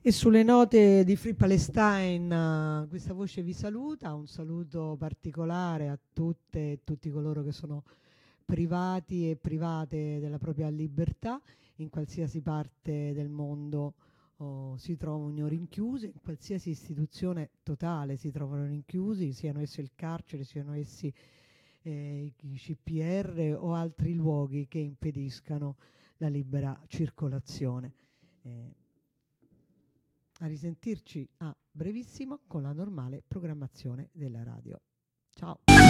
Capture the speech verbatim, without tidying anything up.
E sulle note di Free Palestine, uh, questa voce vi saluta, un saluto particolare a tutte e tutti coloro che sono privati e private della propria libertà, in qualsiasi parte del mondo oh, si trovano rinchiusi, in qualsiasi istituzione totale si trovano rinchiusi, siano essi il carcere, siano essi eh, i C P R o altri luoghi che impediscano la libera circolazione. Eh, A risentirci a brevissimo con la normale programmazione della radio. Ciao.